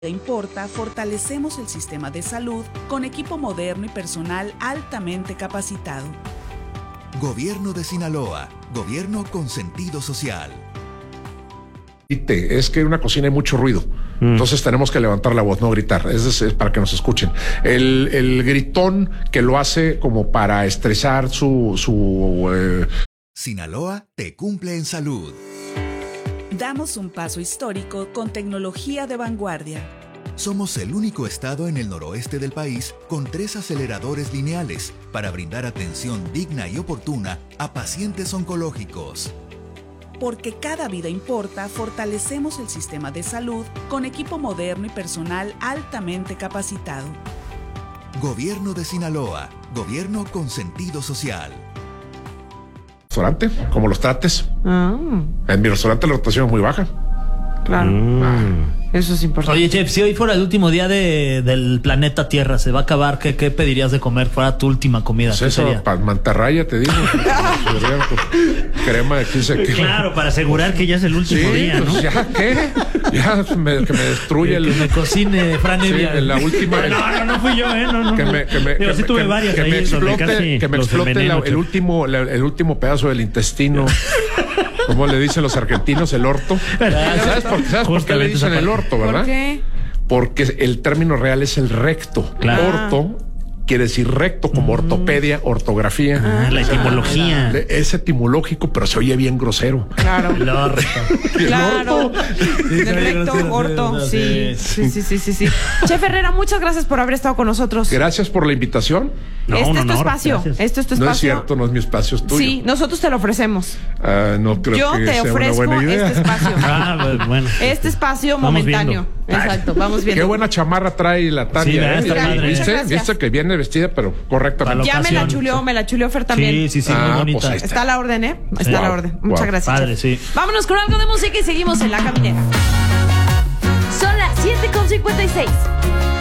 Importa, fortalecemos el sistema de salud con equipo moderno y personal altamente capacitado. Gobierno de Sinaloa, gobierno con sentido social. Es que en una cocina hay mucho ruido. Entonces tenemos que levantar la voz, no gritar. Es para que nos escuchen. El gritón que lo hace como para estresar Sinaloa te cumple en salud. Damos un paso histórico con tecnología de vanguardia. Somos el único estado en el noroeste del país con 3 aceleradores lineales para brindar atención digna y oportuna a pacientes oncológicos. Porque cada vida importa, fortalecemos el sistema de salud con equipo moderno y personal altamente capacitado. Gobierno de Sinaloa, gobierno con sentido social. Restaurante, como los trates. En mi restaurante la rotación es muy baja. Claro. Eso es importante. Oye, chef, si hoy fuera el último día del planeta Tierra, se va a acabar, ¿qué pedirías de comer? Fuera tu última comida. Pues eso, mantarraya, te digo. Crema de 15 kilos. Claro, para asegurar que ya es el último día, ¿no? Pues ya, ¿qué? Ya que me destruye que me cocine Fran Evia. Sí, la última. No fui yo, No. Sí tuve varias que ahí. Que me explote el último pedazo del intestino. Como le dicen los argentinos, el orto. ¿Sabes por qué le dicen el orto, verdad? ¿Por qué? Porque el término real es el recto. Claro. Orto quiere decir recto, como ortopedia, ortografía. La etimología. Es etimológico, pero se oye bien grosero. Claro. El orto. Claro. Del recto, orto. Sí. Chef Herrera, muchas gracias por haber estado con nosotros. Gracias por la invitación. Este es tu espacio. No es cierto, no es mi espacio, es tuyo. Sí, nosotros te lo ofrecemos. No creo Yo que te sea ofrezco una buena idea. este espacio. Bueno. Este espacio momentáneo. Exacto, vamos viendo. Qué buena chamarra trae la Tania. Sí, ¿Viste que viene vestida, pero correctamente? Ya me la chuleó Fer también. Sí, muy bonita. Pues está a la orden, Está a la orden. Muchas gracias. Padre, sí. Vámonos con algo de música y seguimos en La Caminera. Son las 7:56.